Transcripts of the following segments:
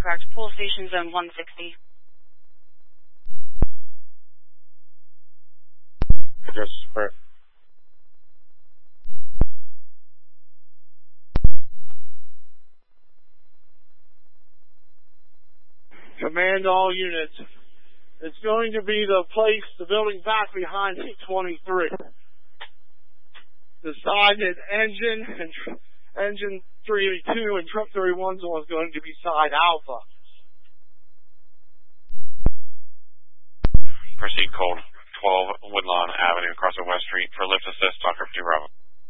correct. Pool station zone 160. Address is correct. Command all units. It's going to be the building back behind C-23. Decided engine 382 and truck 31's is going to be side Alpha. Proceed code 12 Woodlawn Avenue, crossing West Street for lift assist, Talker 2 Bravo.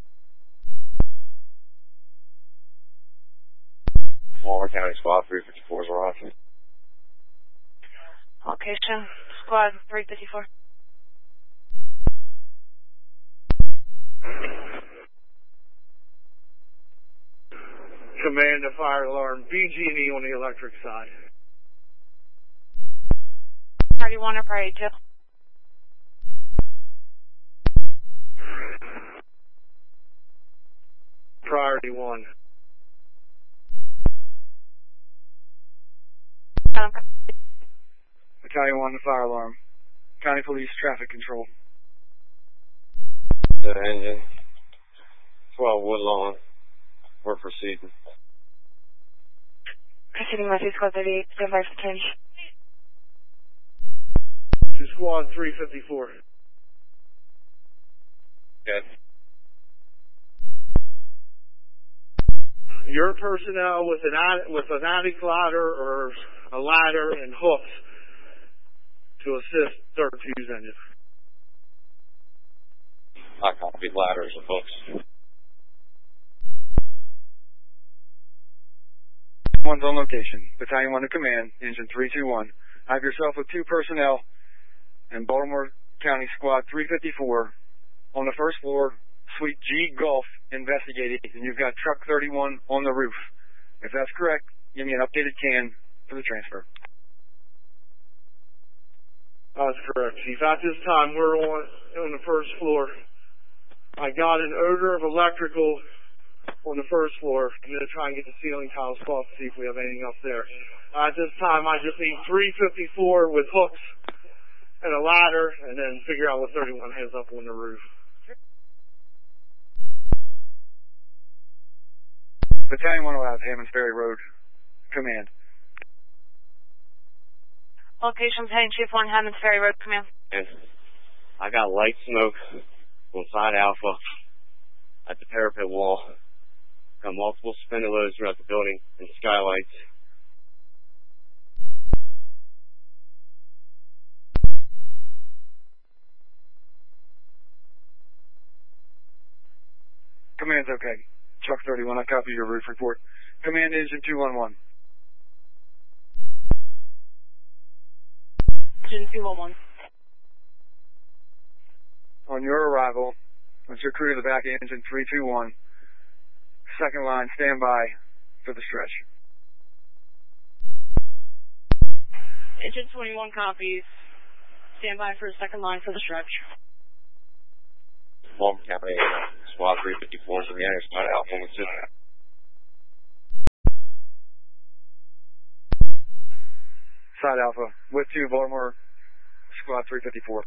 Baltimore County Squad 354 is Rocky. Location, squad 354. Command to fire alarm BG&E on the electric side. Priority 1 or priority 2? Priority 1. Battalion 1 to fire alarm. County Police Traffic Control. The engine 12 Woodlawn. We're proceeding. Proceeding with squad 38, stand by for change. To squad 354. Okay. Your personnel with an attic ladder or a ladder and hooks to assist 32's engine. I copy ladders and hooks. One's on location. Battalion 1 to command, engine 321. Have yourself with 2 personnel in Baltimore County Squad 354 on the first floor, Suite G Gulf, investigating, and you've got truck 31 on the roof. If that's correct, give me an updated can for the transfer. That's correct, Chief. At this time, we're on the first floor. I got an odor of electrical on the first floor. I'm going to try and get the ceiling tiles off to see if we have anything else there. At this time, I just need 354 with hooks and a ladder, and then figure out what 31 has up on the roof. Battalion 1 will have Hammonds Ferry Road. Command. Location, Battalion Chief 1, Hammonds Ferry Road, command. Yes. I got light smoke on side Alpha at the parapet wall. Got multiple spindle loads throughout the building and skylights. Command's okay. Truck 31, I copy your roof report. Command engine 211. Engine 211. On your arrival, once your crew to the back of engine 321, second line, stand by for the stretch. Engine 21 copies. Stand by for the second line for the stretch. Baltimore County Squad 354 is in the area, Squad Alpha with system. Side Alpha, with 2, Baltimore Squad 354.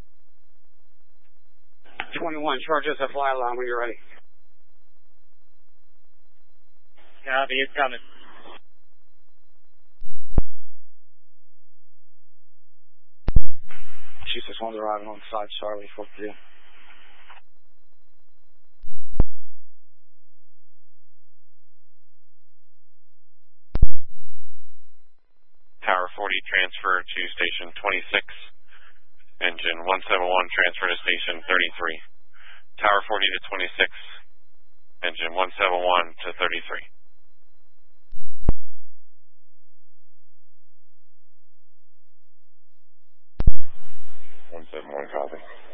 21, charge us a fly alarm when you're ready. Copy, it's coming. Jesus, one's arriving on side Charlie 42. Tower 40 transfer to station 26. Engine 171 transfer to station 33. Tower 40 to 26. Engine 171 to 33. 171 copy.